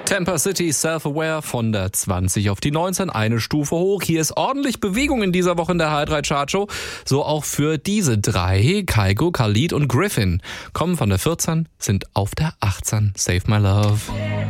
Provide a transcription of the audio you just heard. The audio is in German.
Tampa City Self-Aware von der 20 auf die 19, eine Stufe hoch. Hier ist ordentlich Bewegung in dieser Woche in der H3 Chartshow. So auch für diese drei, Kygo, Khalid und Griffin. Kommen von der 14, sind auf der 18. Save My Love.